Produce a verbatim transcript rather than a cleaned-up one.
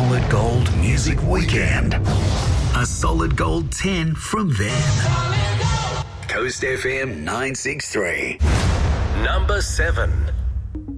Solid Gold Music Weekend. A Solid Gold ten from them. Coast F M nine six three. Number seven.